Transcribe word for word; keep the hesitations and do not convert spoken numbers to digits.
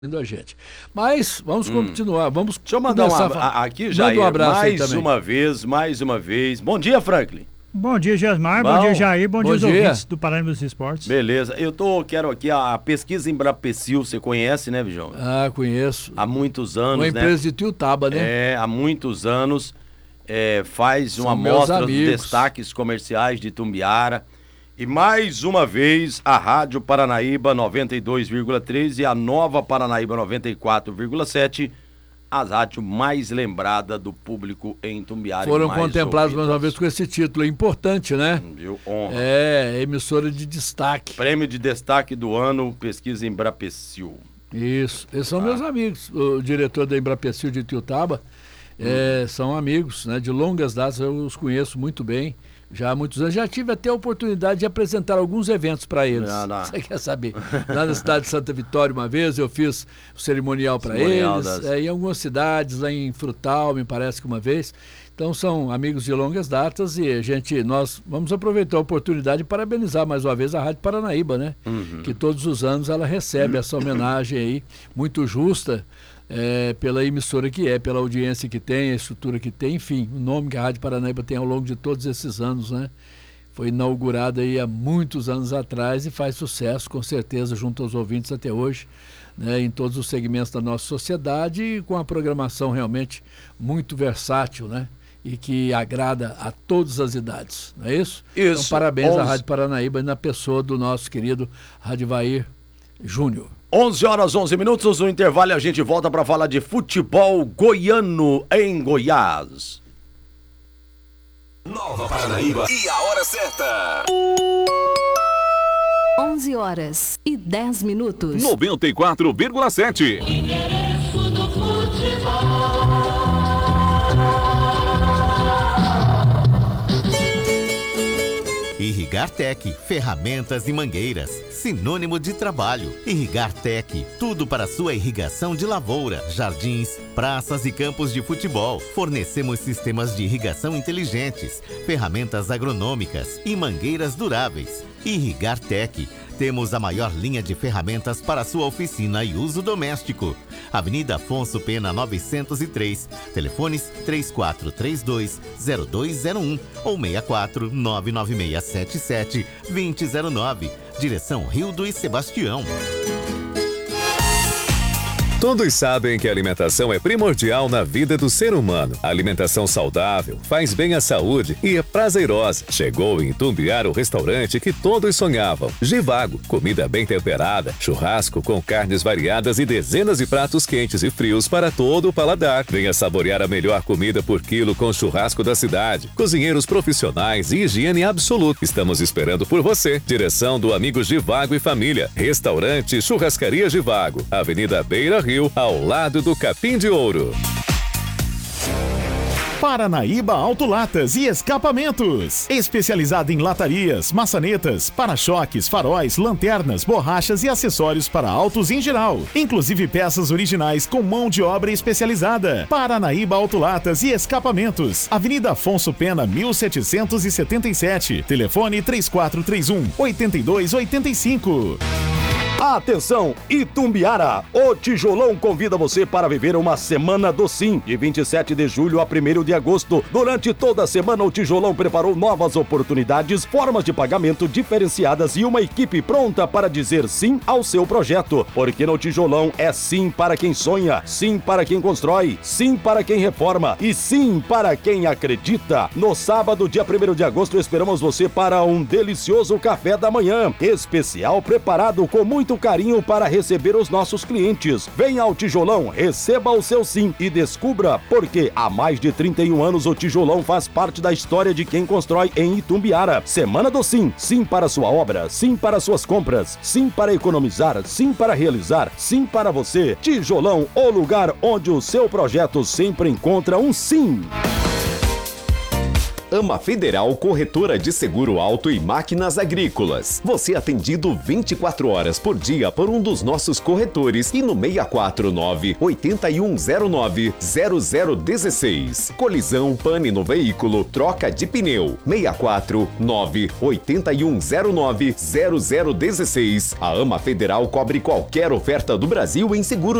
a gente. Mas vamos hum. continuar, vamos Deixa eu mandar uma, a, aqui já um abraço mais uma vez, mais uma vez. Bom dia, Franklin. Bom dia, Gesmar, bom, bom dia, Jair, bom, bom dia aos ouvintes do Paraná dos Esportes. Beleza, eu tô, quero aqui a, a pesquisa Embrapecil, você conhece, né, Bijão? Ah, conheço. Há muitos anos, uma né? Uma empresa de Tiutaba, né? É, há muitos anos, é, faz São uma amostra dos destaques comerciais de Itumbiara. E mais uma vez, a Rádio Paranaíba noventa e dois vírgula três e a Nova Paranaíba noventa e quatro vírgula sete, a rádio mais lembrada do público em Itumbiara. Foram contemplados mais uma vez com esse título, é importante, né? Viu? Honra. É, emissora de destaque. Prêmio de destaque do ano, pesquisa Embrapecil. Isso, esses são ah. meus amigos, o diretor da Embrapecil de Tiutaba, hum. é, são amigos, né? De longas datas, eu os conheço muito bem. Já há muitos anos, já tive até a oportunidade de apresentar alguns eventos para eles. Não, não. Você quer saber? Lá na cidade de Santa Vitória, uma vez, eu fiz o cerimonial para eles. Das... É, em algumas cidades, lá em Frutal, me parece que uma vez. Então, são amigos de longas datas e a gente, nós vamos aproveitar a oportunidade e parabenizar mais uma vez a Rádio Paranaíba, né? Uhum. Que todos os anos ela recebe essa homenagem aí, muito justa. É, pela emissora que é, pela audiência que tem, a estrutura que tem, enfim, o nome que a Rádio Paranaíba tem ao longo de todos esses anos, né? Foi inaugurada aí há muitos anos atrás e faz sucesso, com certeza, junto aos ouvintes até hoje, né? Em todos os segmentos da nossa sociedade e com a programação realmente muito versátil, né? E que agrada a todas as idades, não é isso? Isso. Então, parabéns onze... à Rádio Paranaíba na pessoa do nosso querido Radivair Júnior. onze horas, onze minutos, no intervalo a gente volta para falar de futebol goiano em Goiás. Nova Paranaíba e a hora certa. onze horas e dez minutos. noventa e quatro vírgula sete. Interesse do futebol. Irrigartec, ferramentas e mangueiras, sinônimo de trabalho. Irrigartec, tudo para sua irrigação de lavoura, jardins, praças e campos de futebol. Fornecemos sistemas de irrigação inteligentes, ferramentas agronômicas e mangueiras duráveis. Irrigartec, temos a maior linha de ferramentas para sua oficina e uso doméstico. Avenida Afonso Pena novecentos e três, telefones três quatro três dois, zero dois zero um ou seis quatro nove nove seis sete sete, dois zero zero nove. Direção Rildo e Sebastião. Todos sabem que a alimentação é primordial na vida do ser humano. A alimentação saudável faz bem à saúde e é prazerosa. Chegou em Itumbiara o restaurante que todos sonhavam. Givago, comida bem temperada, churrasco com carnes variadas e dezenas de pratos quentes e frios para todo o paladar. Venha saborear a melhor comida por quilo com churrasco da cidade. Cozinheiros profissionais e higiene absoluta. Estamos esperando por você. Direção do amigo Givago e família. Restaurante Churrascaria Givago. Avenida Beira Rio, ao lado do Capim de Ouro. Paranaíba Autolatas e Escapamentos. Especializada em latarias, maçanetas, para-choques, faróis, lanternas, borrachas e acessórios para autos em geral. Inclusive peças originais com mão de obra especializada. Paranaíba Autolatas e Escapamentos. Avenida Afonso Pena, mil setecentos e setenta e sete. Telefone três quatro três um, oito dois oito cinco. Atenção, Itumbiara! O Tijolão convida você para viver uma semana do Sim, de vinte e sete de julho a primeiro de agosto. Durante toda a semana, o Tijolão preparou novas oportunidades, formas de pagamento diferenciadas e uma equipe pronta para dizer sim ao seu projeto. Porque no Tijolão é sim para quem sonha, sim para quem constrói, sim para quem reforma e sim para quem acredita. No sábado, dia primeiro de agosto, esperamos você para um delicioso café da manhã, especial preparado com muito carinho para receber os nossos clientes. Venha ao Tijolão, receba o seu sim e descubra porque há mais de trinta e um anos o Tijolão faz parte da história de quem constrói em Itumbiara. Semana do Sim, sim para sua obra, sim para suas compras, sim para economizar, sim para realizar, sim para você. Tijolão, o lugar onde o seu projeto sempre encontra um sim. AMA Federal Corretora de Seguro Auto e Máquinas Agrícolas. Você é atendido vinte e quatro horas por dia por um dos nossos corretores e no seis quatro nove, oito um zero nove, zero zero um seis. Colisão, pane no veículo, troca de pneu. seis quatro nove, oito um zero nove, zero zero um seis. A AMA Federal cobre qualquer oferta do Brasil em seguro